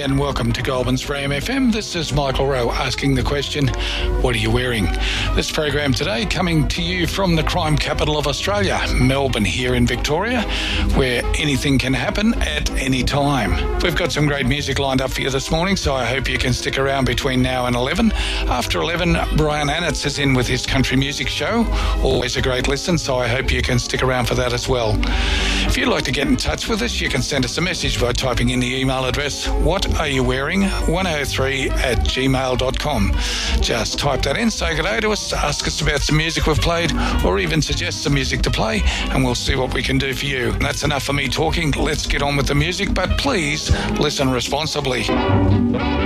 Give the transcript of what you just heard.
and welcome to Goulburn's Ram FM. This is Michael Rowe asking the question, what are you wearing? This program today coming to you from the crime capital of Australia, Melbourne, here in Victoria, where anything can happen at any time. We've got some great music lined up for you this morning, so I hope you can stick around between now and 11. After 11, Brian Annitz is in with his country music show. Always a great listen, so I hope you can stick around for that as well. If you'd like to get in touch with us, you can send us a message by typing in the email address, whatareyowearing103@gmail.com. Just type that in, say good day to us, ask us about some music we've played, or even suggest some music to play, and we'll see what we can do for you. And that's enough for me talking. Let's get on with the music, but please listen responsibly.